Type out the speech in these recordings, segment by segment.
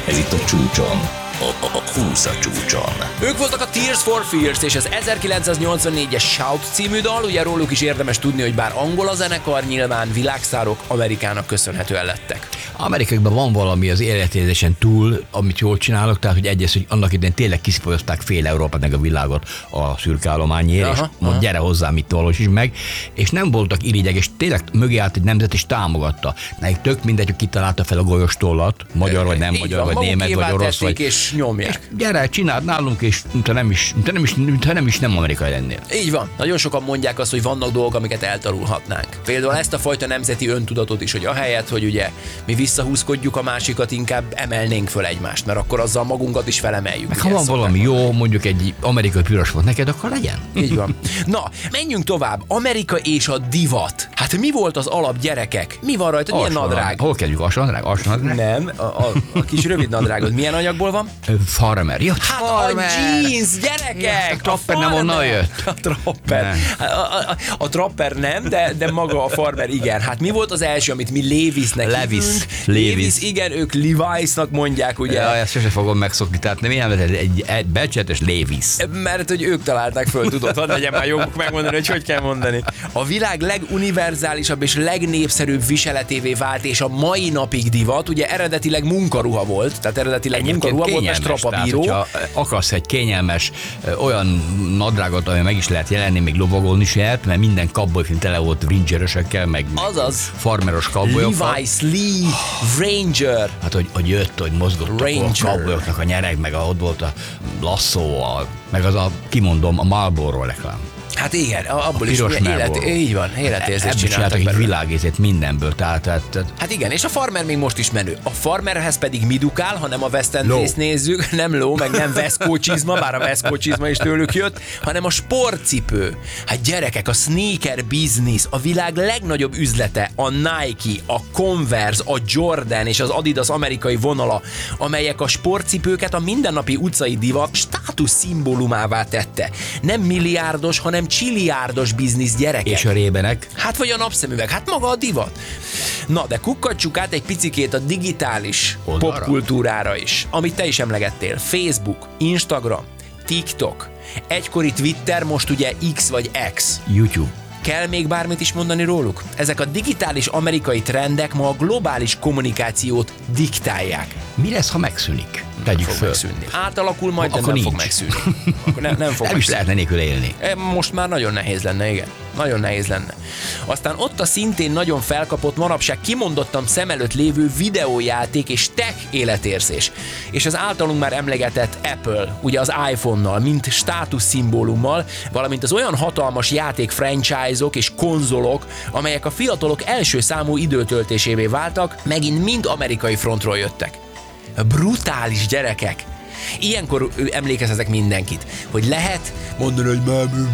Ez itt a csúcson. A 20 a csúcson. Ők voltak a Tears for Fears, és az 1984-es Shout című dal, ugye róluk is érdemes tudni, hogy bár angol a zenekar, nyilván világsztárok Amerikának köszönhetően lettek. Amerikaiakban van valami az életérzésen túl, amit jól csinálok, tehát hogy egyrészt, hogy annak idején tényleg kiszipolyozták fél Európát meg a világot a szürkeállományért, és mondj, gyere hozzám, itt valósítsd meg, és nem voltak irigyek, és tényleg mögé állt egy nemzet, és támogatta. Nekik tök mindegy, hogy kitalálta fel a golyostollat, magyar vagy nem magyar, vagy német, vagy orosz, vagy... és nyomják. És gyere, csináld nálunk, és mintha nem amerikai lennél. Így van. Nagyon sokan mondják azt, hogy vannak dolgok, amiket eltanulhatnánk. Például ezt a fajta nemzeti öntudatot is, hogy ahelyett, hogy ugye mi visszahúzkodjuk a másikat, inkább emelnénk föl egymást, mert akkor azzal magunkat is felemeljük. Meg ha van valami jó, mondjuk egy amerikai piros volt neked, akkor legyen. Így van. Na, menjünk tovább. Amerika és a divat. Hát mi volt az alap, gyerekek? Mi van rajta? Milyen nadrág? Hol kezdjük? Alsónadrág? Nem, a kis rövid nadrágod. Milyen anyagból van? Farmer. Ja, Hát farmer. a jeans, gyerekek! A trapper nem onnan jött. A trapper. A trapper nem, de maga a farmer igen. Hát mi volt az első, amit mi Levi'snek hívunk? Levi's, igen, ők Levi'snak mondják, ugye? Ja, ezt sose fogom megszokni, tehát nem ilyen, egy becsetes Levi's. Mert hogy ők találták föl, tudod, hadd legyen már joguk megmondani, hogy kell mondani. A világ leguniverzálisabb és legnépszerűbb viseletévé vált, és a mai napig divat, ugye eredetileg munkaruha volt, tehát eredetileg munkaruha volt, és strapabíró. Tehát, akarsz egy kényelmes olyan nadrágot, ami meg is lehet jelenni, még lovagolni is lehet, mert minden cowboyfilm tele volt rangerösekkel, meg farmeros cowboyokkal. Levi's, Lee, Ranger. Hát, hogy jött, hogy mozgott a cowboyoknak a nyereg, meg ott volt a lasszó, meg az kimondom, a Marlboro reklám. Hát igen, abból is így van, életérzést csináltak egy világészét mindenből. Tehát. Hát igen, és a farmer még most is menő. A farmerhez pedig mi dukál, ha nem a West End részt nézzük, nem ló, meg nem Vesco csizma, bár a Vesco csizma is tőlük jött, hanem a sportcipő. Hát gyerekek, a sneaker business, a világ legnagyobb üzlete, a Nike, a Converse, a Jordan és az Adidas amerikai vonala, amelyek a sportcipőket a mindennapi utcai divat státuszszimbólumává tette. Nem milliárdos, hanem csiliárdos biznisz, gyerekek. És a rébenek? Hát vagy a napszemüveg, hát maga a divat. Na, de kukkantsuk át egy picikét a digitális popkultúrára is, amit te is emlegettél. Facebook, Instagram, TikTok, egykori Twitter, most ugye X vagy X. YouTube. Kell még bármit is mondani róluk? Ezek a digitális amerikai trendek ma a globális kommunikációt diktálják. Mi lesz, ha megszűnik? Tegyük föl. Megszűnni. Átalakul majd, de akkor nem nincs. fog megszűnni. Akkor nem fog nem is lehetne nélkül élni. Most már nagyon nehéz lenne, igen. Nagyon nehéz lenne. Aztán ott a szintén nagyon felkapott, manapság kimondottan szem előtt lévő videójáték és tech életérzés. És az általunk már emlegetett Apple, ugye az iPhone-nal, mint státuszszimbólummal, valamint az olyan hatalmas játék franchise-ok és konzolok, amelyek a fiatalok első számú időtöltésévé váltak, megint mind amerikai frontról jöttek. Brutális, gyerekek! Ilyenkor emlékeztetek mindenkit, hogy lehet mondani, hogy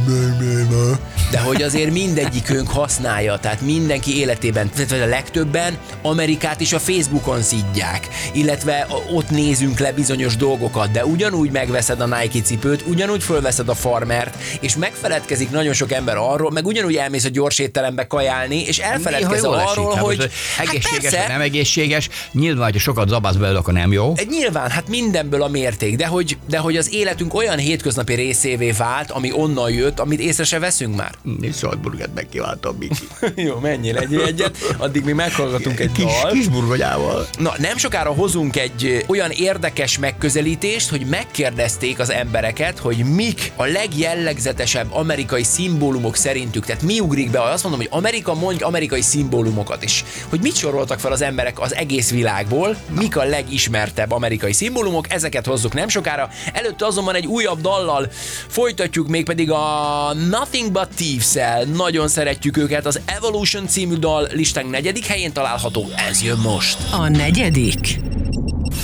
de hogy azért mindegyikünk használja, tehát mindenki életében, tehát a legtöbben Amerikát is a Facebookon szidják, illetve ott nézünk le bizonyos dolgokat, de ugyanúgy megveszed a Nike cipőt, ugyanúgy fölveszed a farmert, és megfeledkezik nagyon sok ember arról, meg ugyanúgy elmész a gyors étterembe kajálni, és elfeledkezel arról, hogy egészséges vagy nem egészséges, nyilván, hogyha sokat zabálsz belőle, akkor nem jó. Nyilván, hát mindenből a mérték, de hogy az életünk olyan hétköznapi részévé vált, ami onnan jött, amit észre se veszünk már. Nincs sajtburgert megkívántam, Miki. Jó, menjél egyet, addig mi meghallgatunk egy dalt. Kis burgonyával. Na, nem sokára hozunk egy olyan érdekes megközelítést, hogy megkérdezték az embereket, hogy mik a legjellegzetesebb amerikai szimbólumok szerintük. Tehát mi ugrik be? Azt mondom, hogy Amerika, mondj amerikai szimbólumokat is. Hogy mit soroltak fel az emberek az egész világból, mik a legismertebb amerikai szimbólumok, ezeket hozzuk nem sokára. Előtte azonban egy újabb dallal folytatjuk, mégpedig a Nothing But Thieves-el. Nagyon szeretjük őket, az Evolution című dal listánk 4. helyén található, ez jön most. A 4.